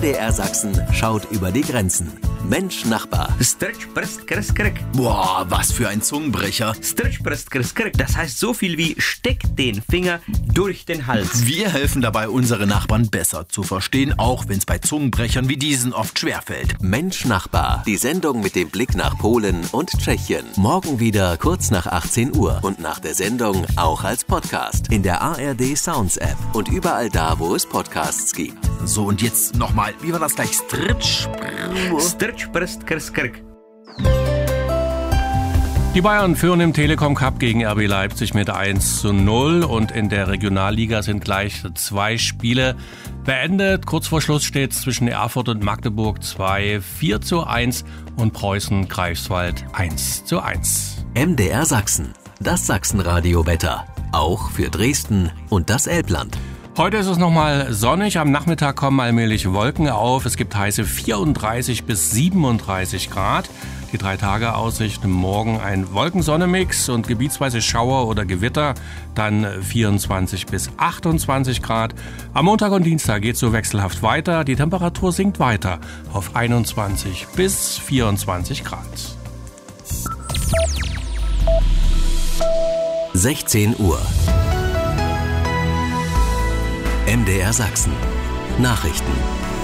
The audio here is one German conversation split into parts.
MDR Sachsen schaut über die Grenzen. Mensch Nachbar. Stretch, prest, kress, krek. Boah, was für ein Zungenbrecher. Stretch, prest, kress, krek. Das heißt so viel wie steck den Finger durch den Hals. Wir helfen dabei, unsere Nachbarn besser zu verstehen, auch wenn es bei Zungenbrechern wie diesen oft schwerfällt. Mensch Nachbar. Die Sendung mit dem Blick nach Polen und Tschechien. Morgen wieder kurz nach 18 Uhr und nach der Sendung auch als Podcast in der ARD Sounds App und überall da, wo es Podcasts gibt. So, und jetzt nochmal, wie war das gleich? Stretch, prest, kress, krek. Die Bayern führen im Telekom Cup gegen RB Leipzig mit 1:0 und in der Regionalliga sind gleich 2 Spiele beendet. Kurz vor Schluss steht es zwischen Erfurt und Magdeburg 4:1 und Preußen-Greifswald 1:1. MDR Sachsen. Das Sachsenradio-Wetter. Auch für Dresden und das Elbland. Heute ist es nochmal sonnig, am Nachmittag kommen allmählich Wolken auf. Es gibt heiße 34 bis 37 Grad. Die 3-Tage-Aussicht morgen ein Wolken-Sonne-Mix und gebietsweise Schauer oder Gewitter, dann 24 bis 28 Grad. Am Montag und Dienstag geht es so wechselhaft weiter. Die Temperatur sinkt weiter auf 21 bis 24 Grad. 16 Uhr. MDR Sachsen. Nachrichten.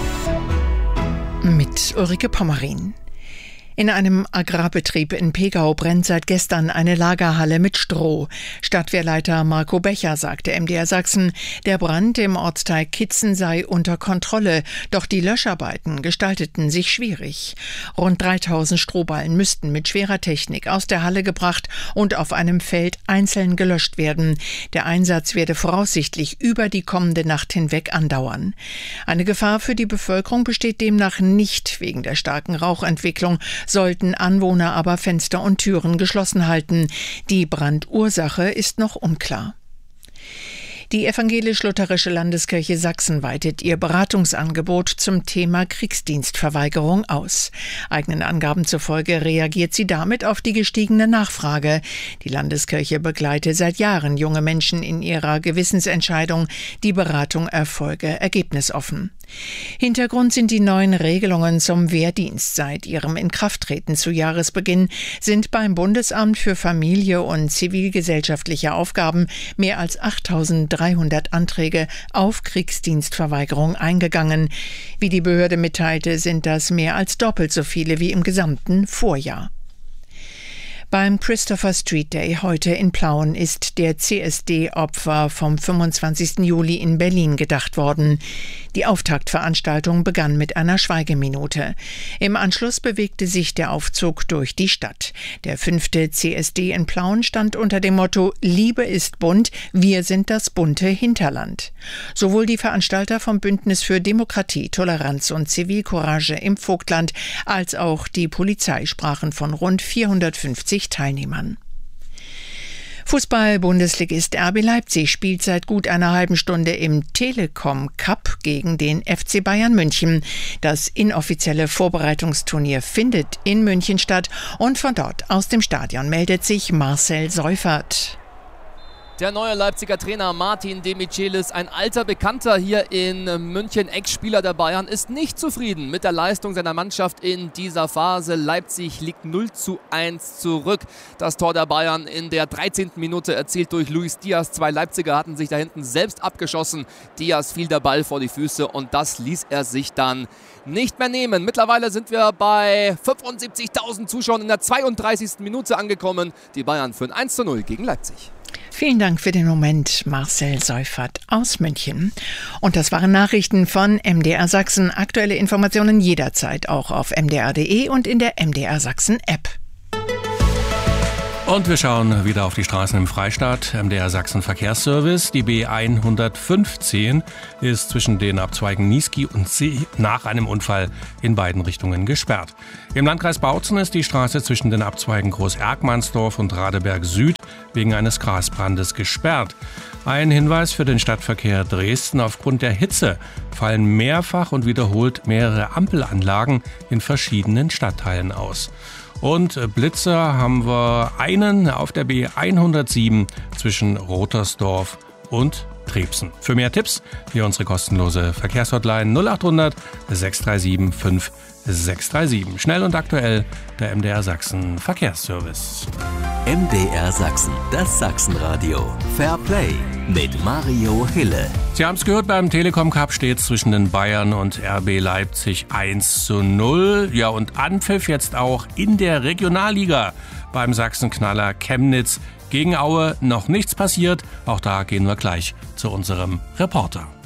Mit Ulrike Pommerin. In einem Agrarbetrieb in Pegau brennt seit gestern eine Lagerhalle mit Stroh. Stadtwehrleiter Marco Becher sagte MDR Sachsen, der Brand im Ortsteil Kitzen sei unter Kontrolle, doch die Löscharbeiten gestalteten sich schwierig. Rund 3000 Strohballen müssten mit schwerer Technik aus der Halle gebracht und auf einem Feld einzeln gelöscht werden. Der Einsatz werde voraussichtlich über die kommende Nacht hinweg andauern. Eine Gefahr für die Bevölkerung besteht demnach nicht wegen der starken Rauchentwicklung, sollten Anwohner aber Fenster und Türen geschlossen halten. Die Brandursache ist noch unklar. Die Evangelisch-Lutherische Landeskirche Sachsen weitet ihr Beratungsangebot zum Thema Kriegsdienstverweigerung aus. Eigenen Angaben zufolge reagiert sie damit auf die gestiegene Nachfrage. Die Landeskirche begleite seit Jahren junge Menschen in ihrer Gewissensentscheidung. Die Beratung erfolge ergebnisoffen. Hintergrund sind die neuen Regelungen zum Wehrdienst. Seit ihrem Inkrafttreten zu Jahresbeginn sind beim Bundesamt für Familie und zivilgesellschaftliche Aufgaben mehr als 8.300 Anträge auf Kriegsdienstverweigerung eingegangen. Wie die Behörde mitteilte, sind das mehr als doppelt so viele wie im gesamten Vorjahr. Beim Christopher Street Day heute in Plauen ist der CSD-Opfer vom 25. Juli in Berlin gedacht worden. Die Auftaktveranstaltung begann mit einer Schweigeminute. Im Anschluss bewegte sich der Aufzug durch die Stadt. Der 5. CSD in Plauen stand unter dem Motto »Liebe ist bunt, wir sind das bunte Hinterland«. Sowohl die Veranstalter vom Bündnis für Demokratie, Toleranz und Zivilcourage im Vogtland als auch die Polizei sprachen von rund 450 Teilnehmern. Fußball-Bundesligist RB Leipzig spielt seit gut einer halben Stunde im Telekom Cup gegen den FC Bayern München. Das inoffizielle Vorbereitungsturnier findet in München statt und von dort aus dem Stadion meldet sich Marcel Seufert. Der neue Leipziger Trainer Martin De Michelis, ein alter Bekannter hier in München, Ex-Spieler der Bayern, ist nicht zufrieden mit der Leistung seiner Mannschaft in dieser Phase. Leipzig liegt 0:1 zurück. Das Tor der Bayern in der 13. Minute erzielt durch Luis Diaz. 2 Leipziger hatten sich da hinten selbst abgeschossen. Diaz fiel der Ball vor die Füße und das ließ er sich dann nicht mehr nehmen. Mittlerweile sind wir bei 75.000 Zuschauern in der 32. Minute angekommen. Die Bayern führen 1:0 gegen Leipzig. Vielen Dank für den Moment, Marcel Seufert aus München. Und das waren Nachrichten von MDR Sachsen. Aktuelle Informationen jederzeit auch auf mdr.de und in der MDR Sachsen App. Und wir schauen wieder auf die Straßen im Freistaat. MDR Sachsen Verkehrsservice. Die B115 ist zwischen den Abzweigen Niesky und See nach einem Unfall in beiden Richtungen gesperrt. Im Landkreis Bautzen ist die Straße zwischen den Abzweigen Groß-Erkmannsdorf und Radeberg Süd wegen eines Grasbrandes gesperrt. Ein Hinweis für den Stadtverkehr Dresden: Aufgrund der Hitze fallen mehrfach und wiederholt mehrere Ampelanlagen in verschiedenen Stadtteilen aus. Und Blitzer haben wir einen auf der B107 zwischen Rotersdorf und Trebsen. Für mehr Tipps hier unsere kostenlose Verkehrshotline 0800 637 5637. Schnell und aktuell der MDR Sachsen Verkehrsservice. MDR Sachsen, das Sachsenradio. Fair Play mit Mario Hille. Sie haben es gehört, beim Telekom Cup steht zwischen den Bayern und RB Leipzig 1:0. Ja, und Anpfiff jetzt auch in der Regionalliga beim Sachsenknaller Chemnitz gegen Aue. Noch nichts passiert. Auch da gehen wir gleich zu unserem Reporter.